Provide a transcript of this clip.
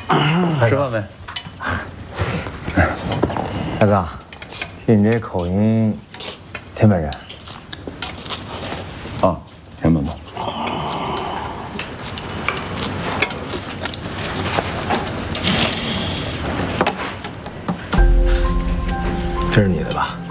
吃饭没？ 大哥，听你这口音，天本人。 啊，天本的。 这是你的吧？